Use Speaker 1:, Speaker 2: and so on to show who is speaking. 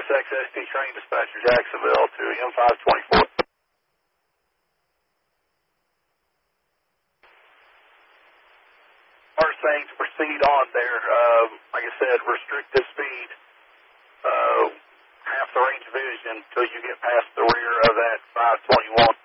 Speaker 1: USXST train dispatcher Jacksonville to M524. First thing to proceed on there, like I said, restrict the speed, half the range of vision until you get past the rear of that 521.